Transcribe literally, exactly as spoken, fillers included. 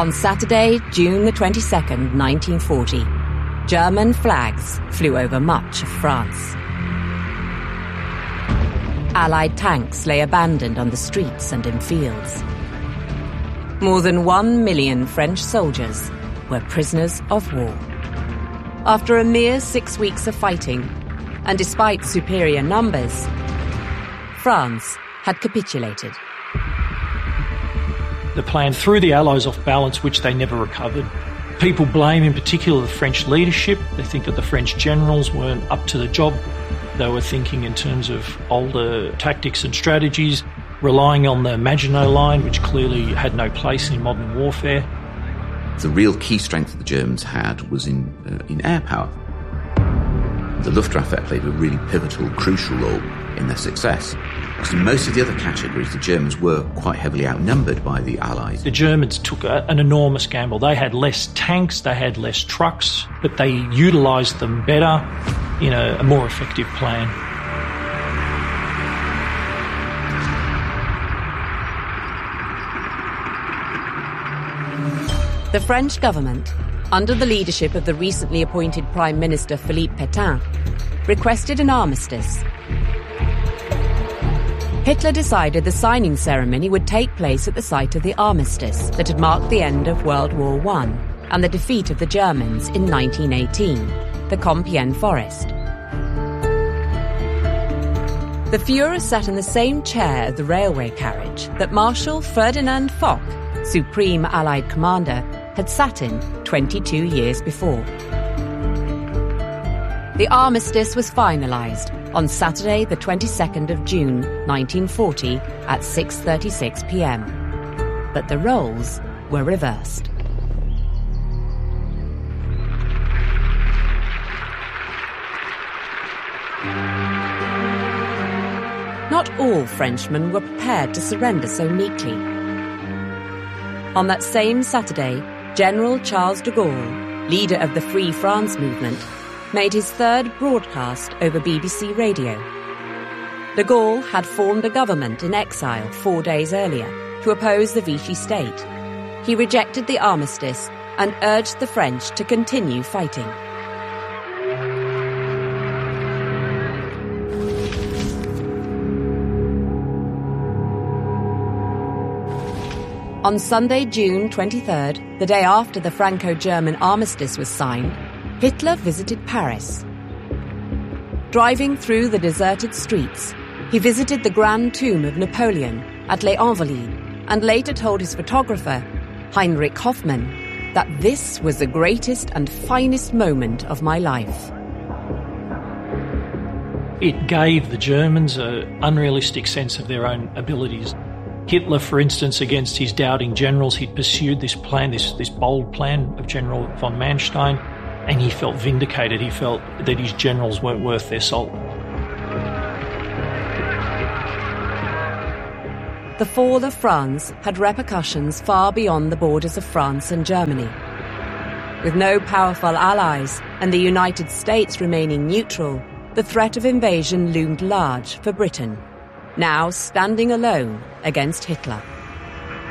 On Saturday, June the twenty-second, nineteen forty, German flags flew over much of France. Allied tanks lay abandoned on the streets and in fields. More than one million French soldiers were prisoners of war. After a mere six weeks of fighting, and despite superior numbers, France had capitulated. The plan threw the Allies off balance, which they never recovered. People blame in particular the French leadership. They think that the French generals weren't up to the job. They were thinking in terms of older tactics and strategies, relying on the Maginot Line, which clearly had no place in modern warfare. The real key strength that the Germans had was in, uh, in air power. The Luftwaffe played a really pivotal, crucial role in their success. Because in most of the other categories, the Germans were quite heavily outnumbered by the Allies. The Germans took a, an enormous gamble. They had less tanks, they had less trucks, but they utilised them better in a, a more effective plan. The French government, under the leadership of the recently appointed Prime Minister Philippe Pétain, requested an armistice. Hitler decided the signing ceremony would take place at the site of the armistice that had marked the end of World War One and the defeat of the Germans in nineteen eighteen, the Compiègne Forest. The Führer sat in the same chair of the railway carriage that Marshal Ferdinand Foch, Supreme Allied Commander, had sat in twenty-two years before. The armistice was finalised on Saturday the twenty-second of June nineteen forty at six thirty-six p m. But the roles were reversed. Not all Frenchmen were prepared to surrender so meekly. On that same Saturday, General Charles de Gaulle, leader of the Free France movement, made his third broadcast over B B C Radio. De Gaulle had formed a government in exile four days earlier to oppose the Vichy state. He rejected the armistice and urged the French to continue fighting. On Sunday, June twenty-third, the day after the Franco-German armistice was signed, Hitler visited Paris. Driving through the deserted streets, he visited the grand tomb of Napoleon at Les Invalides and later told his photographer, Heinrich Hoffmann, that this was the greatest and finest moment of my life. It gave the Germans an unrealistic sense of their own abilities. Hitler, for instance, against his doubting generals, he'd pursued this plan, this, this bold plan of General von Manstein, and he felt vindicated. He felt that his generals weren't worth their salt. The fall of France had repercussions far beyond the borders of France and Germany. With no powerful allies and the United States remaining neutral, the threat of invasion loomed large for Britain, now standing alone against Hitler.